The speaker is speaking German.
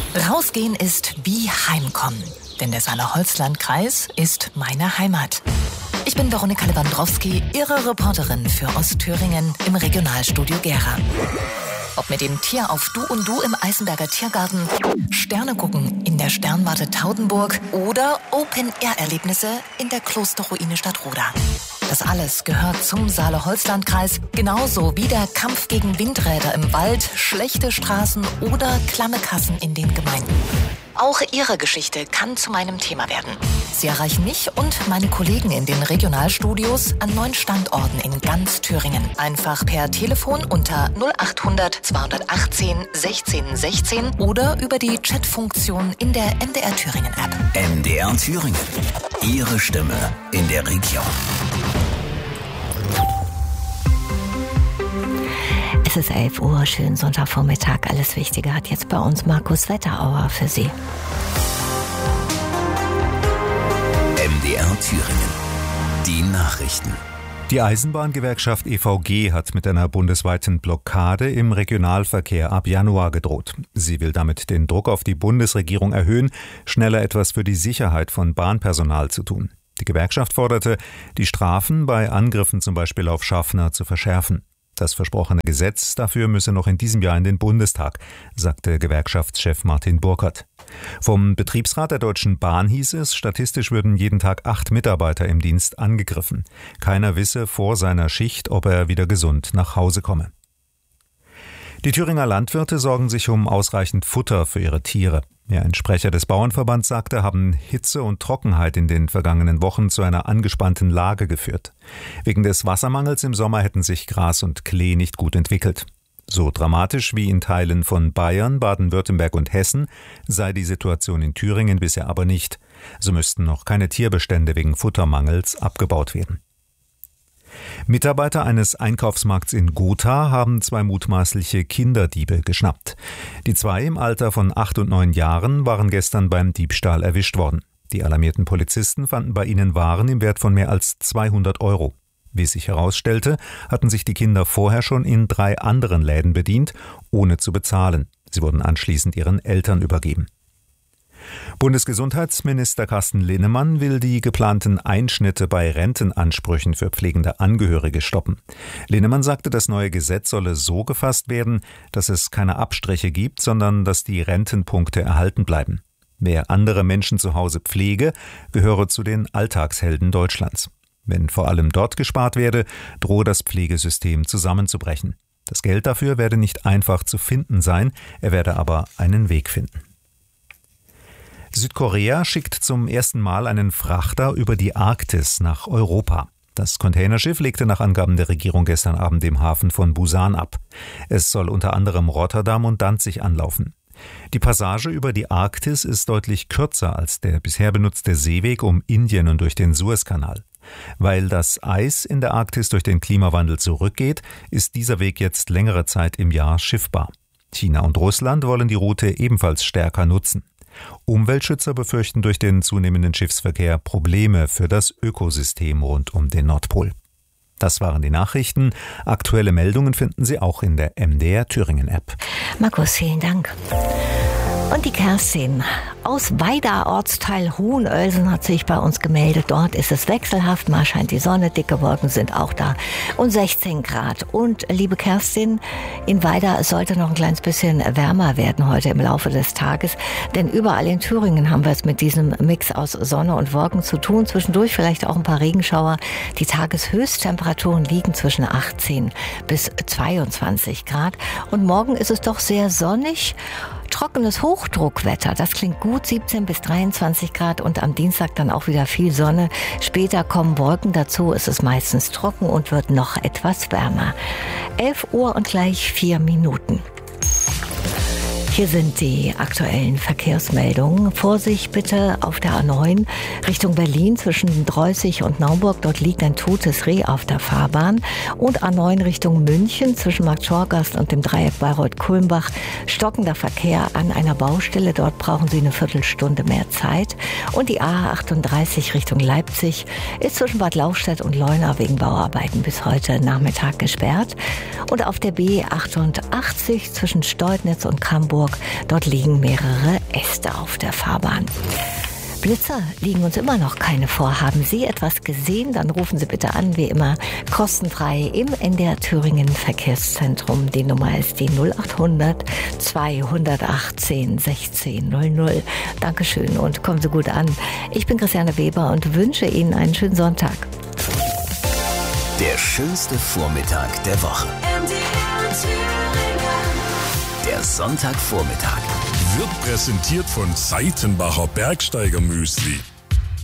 Rausgehen ist wie Heimkommen, denn der Saale-Holzland-Kreis ist meine Heimat. Ich bin Veronika Lewandowski, Ihre Reporterin für Ostthüringen im Regionalstudio Gera. Ob mit dem Tier auf Du und Du im Eisenberger Tiergarten, Sterne gucken in der Sternwarte Tautenburg oder Open-Air-Erlebnisse in der Klosterruine Stadtroda. Das alles gehört zum Saale-Holzland-Kreis, genauso wie der Kampf gegen Windräder im Wald, schlechte Straßen oder klamme Kassen in den Gemeinden. Auch Ihre Geschichte kann zu meinem Thema werden. Sie erreichen mich und meine Kollegen in den Regionalstudios an 9 Standorten in ganz Thüringen. Einfach per Telefon unter 0800 218 16 16 oder über die Chatfunktion in der MDR Thüringen App. MDR Thüringen. Ihre Stimme in der Region. Es ist 11 Uhr, schönen Sonntagvormittag. Alles Wichtige hat jetzt bei uns Markus Wetterauer für Sie. MDR Thüringen. Die Nachrichten. Die Eisenbahngewerkschaft EVG hat mit einer bundesweiten Blockade im Regionalverkehr ab Januar gedroht. Sie will damit den Druck auf die Bundesregierung erhöhen, schneller etwas für die Sicherheit von Bahnpersonal zu tun. Die Gewerkschaft forderte, die Strafen bei Angriffen zum Beispiel auf Schaffner zu verschärfen. Das versprochene Gesetz dafür müsse noch in diesem Jahr in den Bundestag, sagte Gewerkschaftschef Martin Burkert. Vom Betriebsrat der Deutschen Bahn hieß es, statistisch würden jeden Tag 8 Mitarbeiter im Dienst angegriffen. Keiner wisse vor seiner Schicht, ob er wieder gesund nach Hause komme. Die Thüringer Landwirte sorgen sich um ausreichend Futter für ihre Tiere. Wie ein Sprecher des Bauernverbands sagte, haben Hitze und Trockenheit in den vergangenen Wochen zu einer angespannten Lage geführt. Wegen des Wassermangels im Sommer hätten sich Gras und Klee nicht gut entwickelt. So dramatisch wie in Teilen von Bayern, Baden-Württemberg und Hessen sei die Situation in Thüringen bisher aber nicht. So müssten noch keine Tierbestände wegen Futtermangels abgebaut werden. Mitarbeiter eines Einkaufsmarkts in Gotha haben 2 mutmaßliche Kinderdiebe geschnappt. Die 2 im Alter von 8 und 9 Jahren waren gestern beim Diebstahl erwischt worden. Die alarmierten Polizisten fanden bei ihnen Waren im Wert von mehr als 200 Euro. Wie sich herausstellte, hatten sich die Kinder vorher schon in 3 anderen Läden bedient, ohne zu bezahlen. Sie wurden anschließend ihren Eltern übergeben. Bundesgesundheitsminister Carsten Linnemann will die geplanten Einschnitte bei Rentenansprüchen für pflegende Angehörige stoppen. Linnemann sagte, das neue Gesetz solle so gefasst werden, dass es keine Abstriche gibt, sondern dass die Rentenpunkte erhalten bleiben. Wer andere Menschen zu Hause pflege, gehöre zu den Alltagshelden Deutschlands. Wenn vor allem dort gespart werde, drohe das Pflegesystem zusammenzubrechen. Das Geld dafür werde nicht einfach zu finden sein, er werde aber einen Weg finden. Südkorea schickt zum ersten Mal einen Frachter über die Arktis nach Europa. Das Containerschiff legte nach Angaben der Regierung gestern Abend im Hafen von Busan ab. Es soll unter anderem Rotterdam und Danzig anlaufen. Die Passage über die Arktis ist deutlich kürzer als der bisher benutzte Seeweg um Indien und durch den Suezkanal. Weil das Eis in der Arktis durch den Klimawandel zurückgeht, ist dieser Weg jetzt längere Zeit im Jahr schiffbar. China und Russland wollen die Route ebenfalls stärker nutzen. Umweltschützer befürchten durch den zunehmenden Schiffsverkehr Probleme für das Ökosystem rund um den Nordpol. Das waren die Nachrichten. Aktuelle Meldungen finden Sie auch in der MDR Thüringen App. Markus, vielen Dank. Und die Kerstin aus Weida, Ortsteil Hohenölsen, hat sich bei uns gemeldet. Dort ist es wechselhaft, mal scheint die Sonne, dicke Wolken sind auch da und 16 Grad. Und liebe Kerstin, in Weida, es sollte noch ein kleines bisschen wärmer werden heute im Laufe des Tages, denn überall in Thüringen haben wir es mit diesem Mix aus Sonne und Wolken zu tun. Zwischendurch vielleicht auch ein paar Regenschauer. Die Tageshöchsttemperaturen liegen zwischen 18 bis 22 Grad. Und morgen ist es doch sehr sonnig. Trockenes Hochdruckwetter, das klingt gut, 17 bis 23 Grad und am Dienstag dann auch wieder viel Sonne. Später kommen Wolken dazu, es ist meistens trocken und wird noch etwas wärmer. 11 Uhr und gleich 4 Minuten. Hier sind die aktuellen Verkehrsmeldungen. Vorsicht bitte auf der A9 Richtung Berlin zwischen Dreußig und Naumburg. Dort liegt ein totes Reh auf der Fahrbahn. Und A9 Richtung München zwischen Markt Schorgast und dem Dreieck Bayreuth-Kulmbach. Stockender Verkehr an einer Baustelle. Dort brauchen Sie eine Viertelstunde mehr Zeit. Und die A38 Richtung Leipzig ist zwischen Bad Lauchstädt und Leuna wegen Bauarbeiten bis heute Nachmittag gesperrt. Und auf der B88 zwischen Steudnitz und Camburg Brandenburg. Dort liegen mehrere Äste auf der Fahrbahn. Blitzer liegen uns immer noch keine vor. Haben Sie etwas gesehen? Dann rufen Sie bitte an, wie immer, kostenfrei im NDR Thüringen Verkehrszentrum. Die Nummer ist die 0800 218 1600. Dankeschön und kommen Sie gut an. Ich bin Christiane Weber und wünsche Ihnen einen schönen Sonntag. Der schönste Vormittag der Woche. Der Sonntagvormittag. Wird präsentiert von Seitenbacher Bergsteigermüsli.